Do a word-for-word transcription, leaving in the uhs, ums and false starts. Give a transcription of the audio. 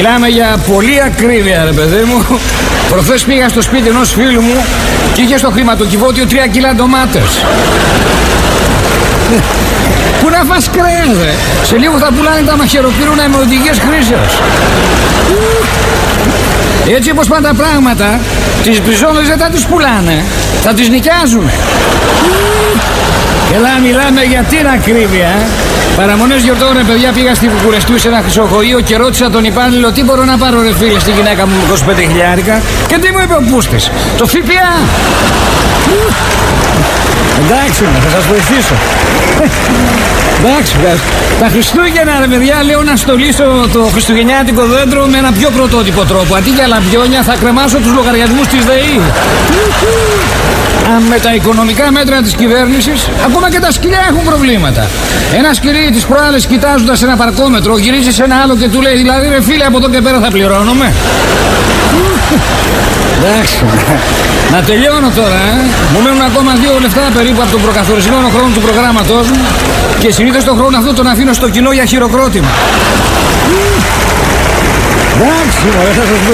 Μιλάμε για πολύ ακρίβεια, ρε παιδί μου. Προχθές πήγα στο σπίτι ενός φίλου μου και είχε στο χρηματοκιβώτιο τρία κιλά ντομάτες. Πού να φας κρέας, ρε. Σε λίγο θα πουλάνε τα μαχαιροπύρουνα με οδηγίες χρήσεως. Έτσι όπως πάνε τα πράγματα, τις μπριζόλες δεν θα τις πουλάνε, θα τις νοικιάζουν. Ελά, μιλάμε για την ακρίβεια. Παραμονές γιορτών, ρε παιδιά, πήγα στη Βουκουρεστού σε ένα χρυσοχοείο και ρώτησα τον υπάλληλο τι μπορώ να πάρω, ρε φίλε, στη γυναίκα μου είκοσι πέντε χιλιάρικα. Και τι μου είπε ο Πούστης? Το ΦΠΑ. Εντάξει, θα σας βοηθήσω. Εντάξει, τα Χριστούγεννα, ρε παιδιά, λέω να στολίσω το χριστουγεννιάτικο δέντρο με ένα πιο πρωτότυπο τρόπο. Αντί για λαμπιόνια θα κρεμάσω τους λογαριασμούς της ΔΕΗ. Με τα οικονομικά μέτρα της κυβέρνησης, ακόμα και τα σκυλιά έχουν προβλήματα. Ένα σκυλί τις προάλλες, κοιτάζοντας ένα παρκόμετρο, γυρίζει σε ένα άλλο και του λέει, δηλαδή, ρε φίλε, από εδώ και πέρα θα πληρώνουμε? Εντάξει, να τελειώνω τώρα, ε. Μου μένουν ακόμα δύο λεφτά περίπου από τον προκαθορισμένο χρόνο του προγράμματός μου και συνήθως τον χρόνο αυτό τον αφήνω στο κοινό για χειροκρότημα. Εντάξει, μωρέ, θα σας